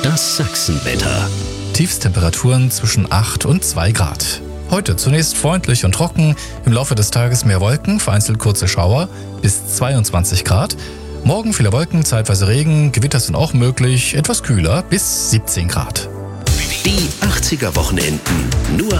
Das Sachsenwetter. Tiefstemperaturen zwischen 8 und 2 Grad. Heute zunächst freundlich und trocken, im Laufe des Tages mehr Wolken, vereinzelt kurze Schauer, bis 22 Grad. Morgen viele Wolken, zeitweise Regen, Gewitter sind auch möglich, etwas kühler, bis 17 Grad. Die 80er Wochenenden nur